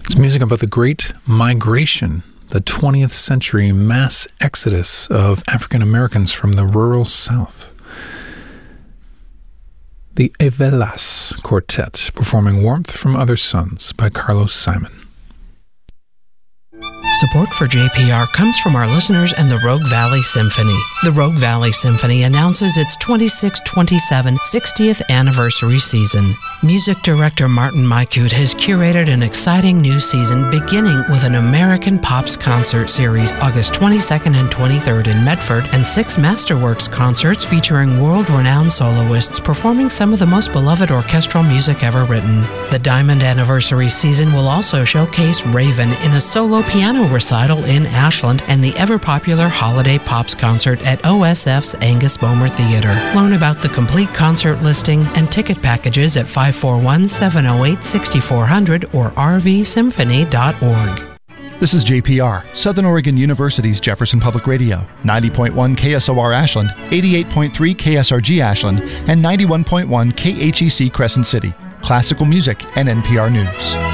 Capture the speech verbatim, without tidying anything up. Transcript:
It's music about the Great Migration, the twentieth century mass exodus of African Americans from the rural South. The Evelas Quartet, performing Warmth from Other Suns by Carlos Simon. Support for J P R comes from our listeners and the Rogue Valley Symphony. The Rogue Valley Symphony announces its twenty-six twenty-seven sixtieth anniversary season. Music director Martin Mykute has curated an exciting new season beginning with an American Pops concert series August twenty-second and twenty-third in Medford, and six Masterworks concerts featuring world-renowned soloists performing some of the most beloved orchestral music ever written. The Diamond Anniversary season will also showcase Raven in a solo piano recital in Ashland and the ever-popular Holiday Pops concert at O S F's Angus Bomer Theater. Learn about the complete concert listing and ticket packages at five four one, seven oh eight, six four zero zero or r v symphony dot org. This is J P R, Southern Oregon University's Jefferson Public Radio, ninety point one K S O R Ashland, eighty-eight point three K S R G Ashland, and ninety-one point one K H E C Crescent City. Classical music and N P R News.